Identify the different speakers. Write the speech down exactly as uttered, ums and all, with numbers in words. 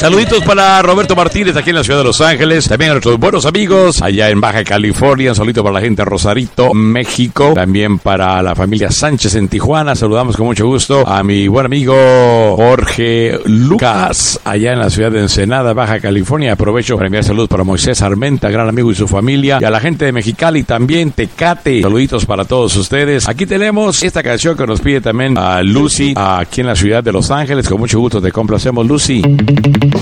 Speaker 1: Saluditos para Roberto Martínez aquí en la ciudad de Los Ángeles. También a nuestros buenos amigos allá en Baja California. Un saludito para la gente de Rosarito, México. También para la familia Sánchez en Tijuana. Saludamos con mucho gusto a mi buen amigo Jorge Lucas allá en la ciudad de Ensenada, Baja California. Aprovecho para enviar saludos para Moisés Armenta, gran amigo y su familia. Y a la gente de Mexicali también, Tecate. Saluditos para todos ustedes. Aquí tenemos esta canción que nos pide también a Lucy aquí en la ciudad de Los Ángeles. Con mucho gusto te complacemos, Lucy.